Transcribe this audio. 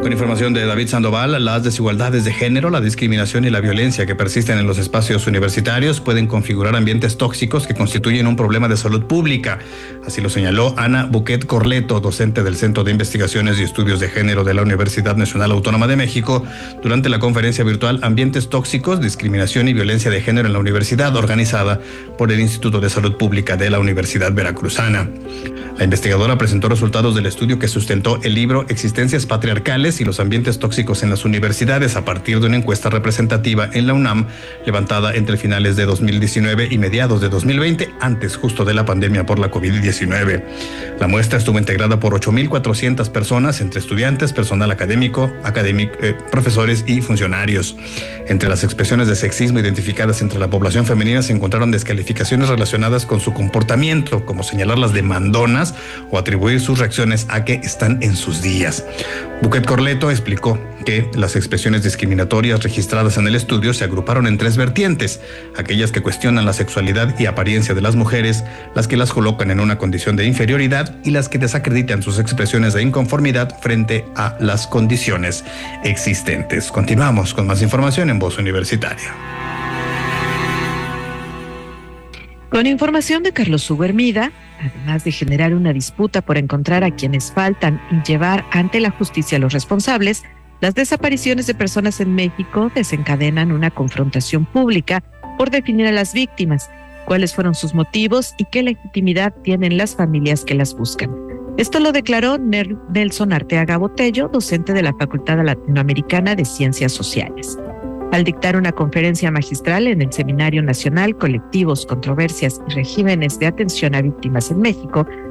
Con información de David Sandoval, las desigualdades de género, la discriminación y la violencia que persisten en los espacios universitarios pueden configurar ambientes tóxicos que constituyen un problema de salud pública. Así lo señaló Ana Buquet Corleto, docente del Centro de Investigaciones y Estudios de Género de la Universidad Nacional Autónoma de México, durante la conferencia virtual Ambientes Tóxicos, Discriminación y Violencia de Género en la Universidad, organizada por el Instituto de Salud Pública de la Universidad Veracruzana. La investigadora presentó resultados del estudio que sustentó el libro Existencias Patriarcales y los ambientes tóxicos en las universidades a partir de una encuesta representativa en la UNAM levantada entre finales de 2019 y mediados de 2020, antes justo de la pandemia por la COVID-19. La muestra estuvo integrada por 8,400 personas entre estudiantes, personal académico, profesores y funcionarios. Entre las expresiones de sexismo identificadas entre la población femenina se encontraron descalificaciones relacionadas con su comportamiento, como señalarlas de mandonas o atribuir sus reacciones a que están en sus días. Buquet Corleto explicó que las expresiones discriminatorias registradas en el estudio se agruparon en 3 vertientes: aquellas que cuestionan la sexualidad y apariencia de las mujeres, las que las colocan en una condición de inferioridad y las que desacreditan sus expresiones de inconformidad frente a las condiciones existentes. Continuamos con más información en Voz Universitaria. Con información de Carlos Hugo Hermida, además de generar una disputa por encontrar a quienes faltan y llevar ante la justicia a los responsables, las desapariciones de personas en México desencadenan una confrontación pública por definir a las víctimas, cuáles fueron sus motivos y qué legitimidad tienen las familias que las buscan. Esto lo declaró Nelson Arteaga Botello, docente de la Facultad Latinoamericana de Ciencias Sociales. Al dictar una conferencia magistral en el Seminario Nacional Colectivos, Controversias y Regímenes de Atención a Víctimas en México,